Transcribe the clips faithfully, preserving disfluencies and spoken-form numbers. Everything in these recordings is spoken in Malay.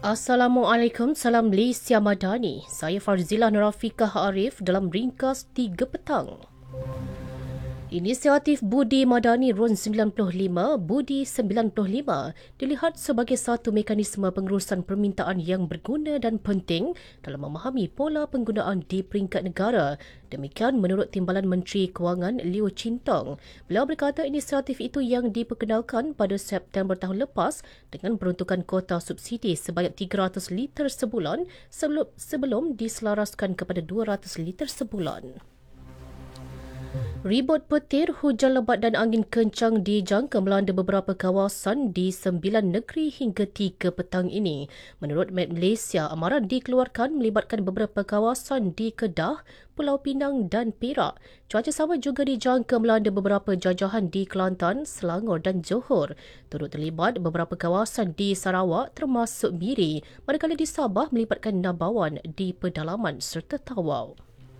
Assalamualaikum, salam Malaysia Madani. Saya Farzila Nurafiqah Arif dalam ringkas tiga petang. Inisiatif Budi Madani R U N sembilan puluh lima, Budi sembilan puluh lima dilihat sebagai satu mekanisme pengurusan permintaan yang berguna dan penting dalam memahami pola penggunaan di peringkat negara. Demikian menurut Timbalan Menteri Kewangan Liu Chintong. Beliau berkata inisiatif itu yang diperkenalkan pada September tahun lepas dengan peruntukan kota subsidi sebanyak tiga ratus liter sebulan sebelum, sebelum diselaraskan kepada dua ratus liter sebulan. Ribut petir, hujan lebat dan angin kencang dijangka melanda beberapa kawasan di sembilan negeri hingga tiga petang ini. Menurut Met Malaysia, amaran dikeluarkan melibatkan beberapa kawasan di Kedah, Pulau Pinang dan Perak. Cuaca sama juga dijangka melanda beberapa jajahan di Kelantan, Selangor dan Johor. Turut terlibat beberapa kawasan di Sarawak termasuk Miri, manakala di Sabah melibatkan Nabawan di pedalaman serta Tawau.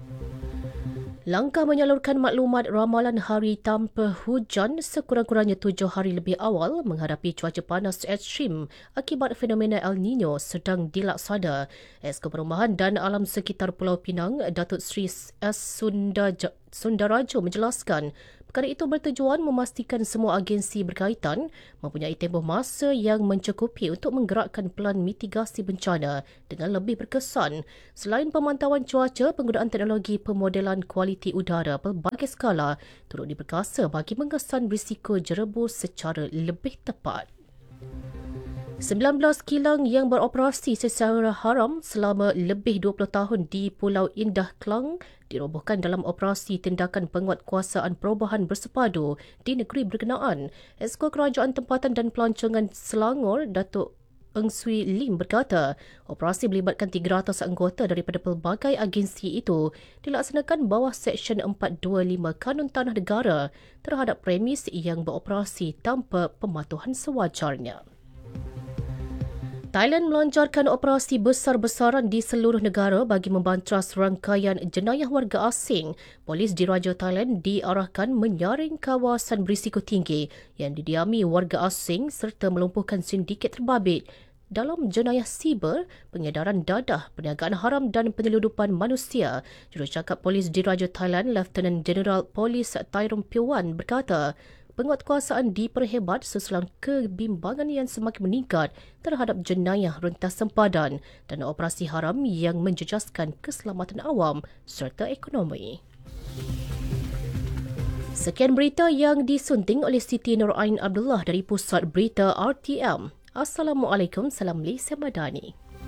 Langkah menyalurkan maklumat ramalan hari tanpa hujan sekurang-kurangnya tujuh hari lebih awal menghadapi cuaca panas ekstrim akibat fenomena El Nino sedang dilaksana. Esko Perumahan dan Alam Sekitar Pulau Pinang, Datuk Seri S. Sundaja, Sundarajo menjelaskan perkara itu bertujuan memastikan semua agensi berkaitan mempunyai tempoh masa yang mencukupi untuk menggerakkan pelan mitigasi bencana dengan lebih berkesan. Selain pemantauan cuaca, penggunaan teknologi pemodelan kualiti udara pelbagai skala turut diperkasa bagi mengesan risiko jerebu secara lebih tepat. sembilan belas kilang yang beroperasi secara haram selama lebih dua puluh tahun di Pulau Indah Klang dirobohkan dalam operasi tindakan penguatkuasaan perubahan bersepadu di negeri berkenaan. Esko Kerajaan Tempatan dan Pelancongan Selangor, Datuk Eng Swee Lim berkata, operasi melibatkan tiga ratus anggota daripada pelbagai agensi itu dilaksanakan bawah Seksyen empat dua lima Kanun Tanah Negara terhadap premis yang beroperasi tanpa pematuhan sewajarnya. Thailand melancarkan operasi besar-besaran di seluruh negara bagi membantras rangkaian jenayah warga asing. Polis diraja Thailand diarahkan menyaring kawasan berisiko tinggi yang didiami warga asing serta melumpuhkan sindiket terbabit dalam jenayah siber, pengedaran dadah, perniagaan haram dan penyeludupan manusia. Jurucakap Polis Diraja Thailand, Lieutenant General Polis Tyrone Piowan berkata, penguatkuasaan diperhebat sesulang kebimbangan yang semakin meningkat terhadap jenayah rentas sempadan dan operasi haram yang menjejaskan keselamatan awam serta ekonomi. Sekian berita yang disunting oleh Siti Nur Ain Abdullah dari Pusat Berita R T M. Assalamualaikum, salam Malaysia Madani.